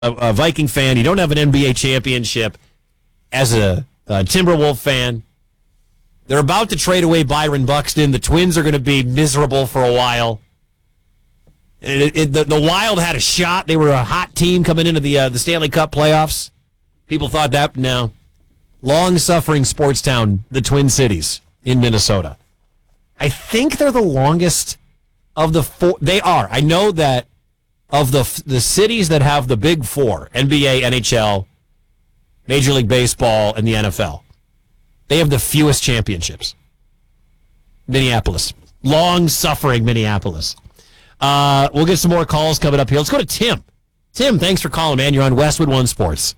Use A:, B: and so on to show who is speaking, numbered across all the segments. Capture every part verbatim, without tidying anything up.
A: a, a Viking fan, you don't have an N B A championship. As a, a Timberwolf fan, they're about to trade away Byron Buxton. The Twins are going to be miserable for a while. It, it, the, the Wild had a shot. They were a hot team coming into the uh, the Stanley Cup playoffs. People thought that. No. Long-suffering sports town, the Twin Cities in Minnesota. I think they're the longest of the four. They are. I know that of the the cities that have the big four, N B A, N H L, Major League Baseball, and the N F L, they have the fewest championships. Minneapolis. Long-suffering Minneapolis. Uh, we'll get some more calls coming up here. Let's go to Tim. Tim, thanks for calling, man. You're on Westwood One Sports.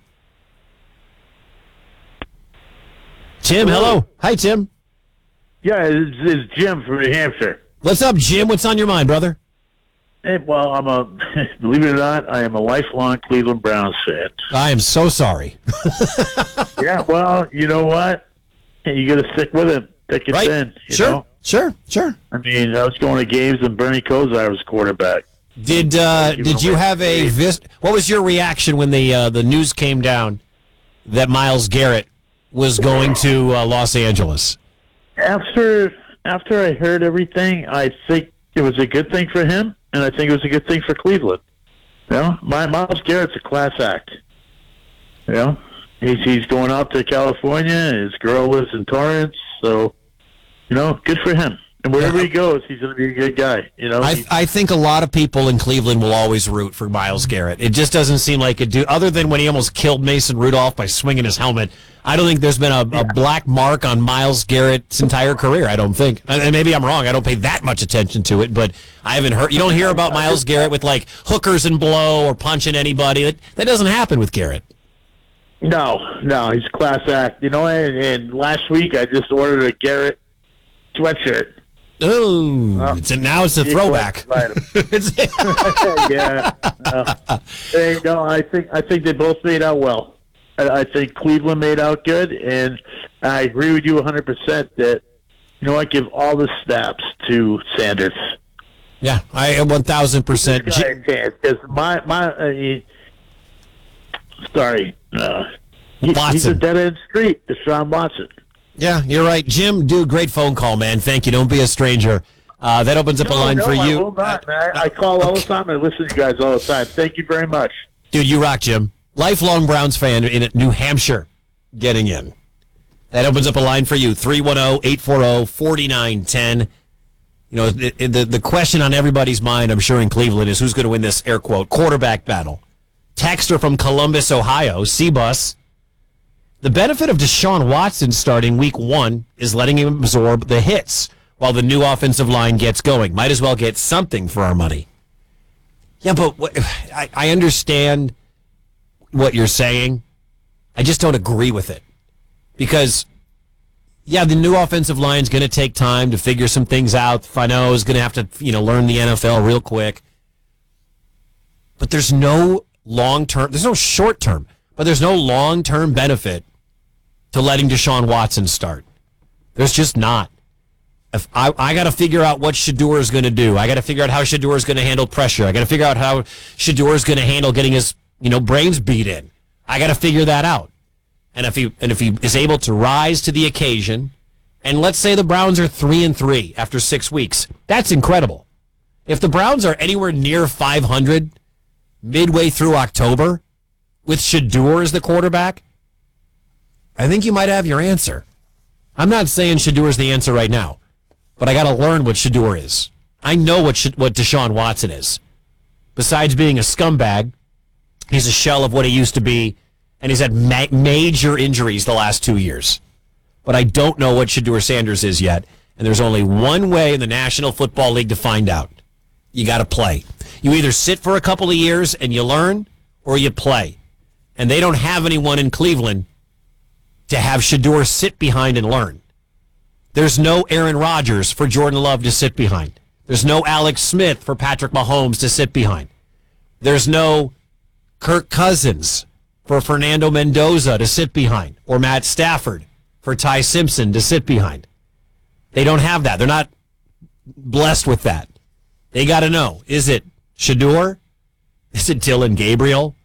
A: Tim, hello. hello. Hi, Tim.
B: Yeah, it's, it's Jim from New Hampshire.
A: What's up, Jim? What's on your mind, brother?
B: Hey, well, I'm a, believe it or not, I am a lifelong Cleveland Browns fan.
A: I am so sorry.
B: Yeah, well, you know what? Hey, you got to stick with it. Thick and
A: right.
B: thin. You
A: sure,
B: know?
A: sure, sure.
B: I mean, I was going to games and Bernie Kosar was quarterback.
A: Did uh, did you have a vis- what was your reaction when the uh, the news came down that Myles Garrett was going to uh, Los Angeles?
B: After after I heard everything, I think it was a good thing for him, and I think it was a good thing for Cleveland. You know, my Myles Garrett's a class act. You know, he's he's going out to California. His girl lives in Torrance, so you know, good for him. And wherever he goes, he's going to be a good guy. You know,
A: I, I think a lot of people in Cleveland will always root for Myles Garrett. It just doesn't seem like it do. Other than when he almost killed Mason Rudolph by swinging his helmet, I don't think there's been a, a black mark on Myles Garrett's entire career. I don't think. And maybe I'm wrong. I don't pay that much attention to it, but I haven't heard. You don't hear about Myles Garrett with like hookers and blow or punching anybody. That, that doesn't happen with Garrett.
B: No, no, he's a class act. You know, and, and last week I just ordered a Garrett sweatshirt.
A: Oh, uh, it's a, now it's a throwback.
B: Yeah. Uh, hey, no, I think I think they both made out well. I, I think Cleveland made out good, and I agree with you one hundred percent that, you know, I give all the snaps to Sanders.
A: Yeah, I am one thousand percent.
B: Because my, my, uh, sorry, uh, he, he's a dead-end street, Deshaun Watson.
A: Yeah, you're right. Jim, do a great phone call, man. Thank you. Don't be a stranger. Uh, that opens up
B: no,
A: a line
B: no,
A: for
B: I
A: you.
B: Will not, man. I call all the time. I listen to you guys all the time. Thank you very much.
A: Dude, you rock, Jim. Lifelong Browns fan in New Hampshire getting in. That opens up a line for you, three one zero, eight four zero, four nine one zero. You know, the, the, the question on everybody's mind, I'm sure, in Cleveland is who's going to win this, air quote, quarterback battle. Texter from Columbus, Ohio, C-Bus. The benefit of Deshaun Watson starting week one is letting him absorb the hits while the new offensive line gets going. Might as well get something for our money. Yeah, but what, I, I understand what you're saying. I just don't agree with it. Because, yeah, the new offensive line is going to take time to figure some things out. Fano is going to have to, you know, learn the N F L real quick. But there's no long-term, there's no short-term, but there's no long-term benefit to letting Deshaun Watson start. There's just not. If I, I got to figure out what Shedeur is going to do. I got to figure out how Shedeur is going to handle pressure. I got to figure out how Shedeur is going to handle getting his, you know, brains beat in. I got to figure that out. And if he and if he is able to rise to the occasion, and let's say the Browns are three and three after six weeks, that's incredible. If the Browns are anywhere near five hundred midway through October, with Shedeur as the quarterback, I think you might have your answer. I'm not saying Shedeur is the answer right now, but I got to learn what Shedeur is. I know what Sh- what Deshaun Watson is. Besides being a scumbag, he's a shell of what he used to be, and he's had ma- major injuries the last two years. But I don't know what Shedeur Sanders is yet, and there's only one way in the National Football League to find out. You got to play. You either sit for a couple of years and you learn, or you play. And they don't have anyone in Cleveland to have Shedeur sit behind and learn. There's no Aaron Rodgers for Jordan Love to sit behind. There's no Alex Smith for Patrick Mahomes to sit behind. There's no Kirk Cousins for Fernando Mendoza to sit behind, or Matt Stafford for Ty Simpson to sit behind. They don't have that. They're not blessed with that. They got to know, is it Shedeur? Is it Dylan Gabriel?